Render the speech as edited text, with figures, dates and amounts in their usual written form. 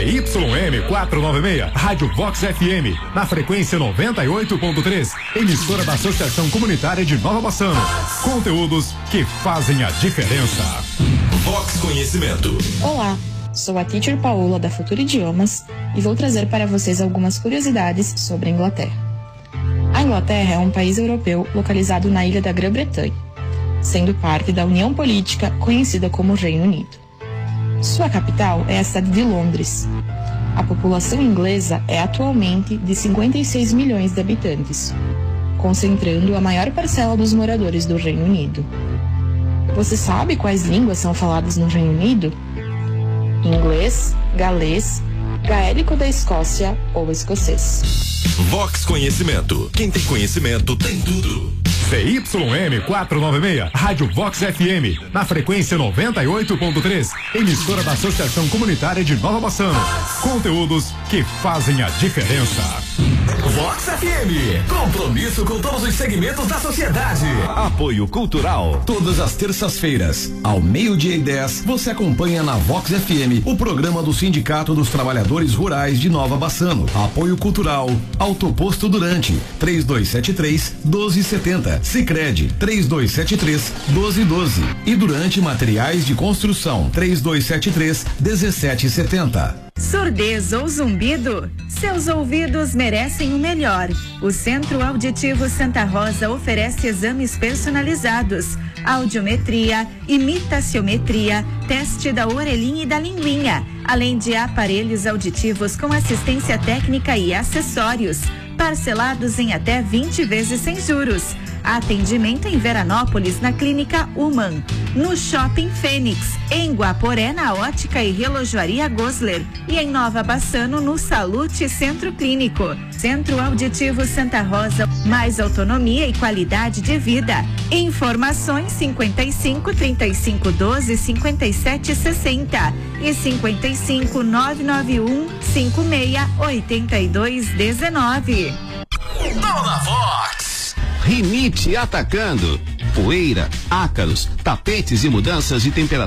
ZYM 496, Rádio Vox FM, na frequência 98.3, emissora da Associação Comunitária de Nova Bassano. Conteúdos que fazem a diferença. Vox Conhecimento. Olá, sou a Teacher Paola da Futuro Idiomas e vou trazer para vocês algumas curiosidades sobre a Inglaterra. A Inglaterra é um país europeu localizado na ilha da Grã-Bretanha, sendo parte da União Política conhecida como Reino Unido. Sua capital é a cidade de Londres. A população inglesa é atualmente de 56 milhões de habitantes, concentrando a maior parcela dos moradores do Reino Unido. Você sabe quais línguas são faladas no Reino Unido? Inglês, galês, gaélico da Escócia ou escocês. Vox Conhecimento. Quem tem conhecimento tem tudo. ZYM 496, Rádio Vox FM, na frequência 98.3, emissora da Associação Comunitária de Nova Bassano. Conteúdos que fazem a diferença. Vox FM, compromisso com todos os segmentos da sociedade. Apoio Cultural. Todas as terças-feiras, ao 12:10, você acompanha na Vox FM o programa do Sindicato dos Trabalhadores Rurais de Nova Bassano. Apoio Cultural, Autoposto Durante, 3273-1270. Sicredi, 3273-1212. E Durante Materiais de Construção, 3273-1770. Surdez ou zumbido? Seus ouvidos merecem o melhor. O Centro Auditivo Santa Rosa oferece exames personalizados, audiometria, imitaciometria, teste da orelhinha e da linguinha, além de aparelhos auditivos com assistência técnica e acessórios, parcelados em até 20 vezes sem juros. Atendimento em Veranópolis, na Clínica Human, no Shopping Fênix, em Guaporé, na Ótica e Relojoaria Gosler, e em Nova Bassano, no Salute Centro Clínico. Centro Auditivo Santa Rosa, mais autonomia e qualidade de vida. Informações 55 35 12 57 60 e 55 991 56 82 19. Dona Vox. Rinite atacando. Poeira, ácaros, tapetes e mudanças de temperatura.